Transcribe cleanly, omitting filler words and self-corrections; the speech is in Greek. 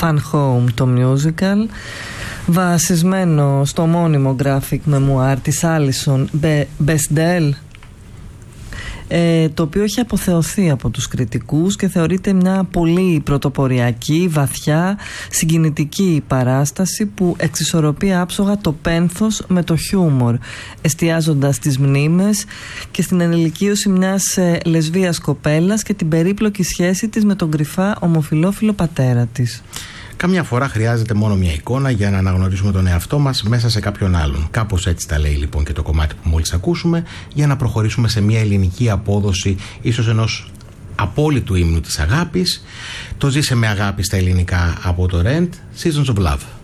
Fun Home το musical, βασισμένο στο μόνιμο graphic memoir της Alison Bechdel, το οποίο έχει αποθεωθεί από τους κριτικούς και θεωρείται μια πολύ πρωτοποριακή, βαθιά, συγκινητική παράσταση που εξισορροπεί άψογα το πένθος με το χιούμορ, εστιάζοντας στις μνήμες και στην ενηλικίωση μιας λεσβίας κοπέλας και την περίπλοκη σχέση της με τον κρυφά ομοφυλόφιλο πατέρα της. Καμιά φορά χρειάζεται μόνο μια εικόνα για να αναγνωρίσουμε τον εαυτό μας μέσα σε κάποιον άλλον. Κάπως έτσι τα λέει λοιπόν και το κομμάτι που μόλις ακούσουμε, για να προχωρήσουμε σε μια ελληνική απόδοση ίσως ενός απόλυτου ύμνου της αγάπης. Το ζήσε με αγάπη στα ελληνικά από το Rent, Seasons of Love.